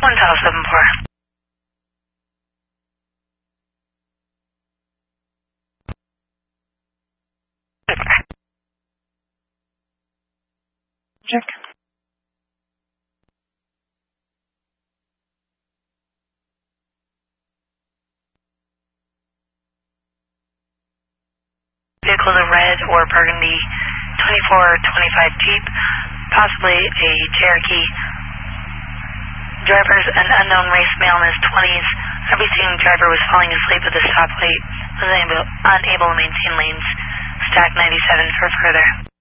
1074. Check. Vehicle is a red or burgundy 2425 Jeep, possibly a Cherokee. Driver's an unknown race, male in his 20s. Everything driver was falling asleep at the stoplight, was unable to maintain lanes. Stack 97 for further.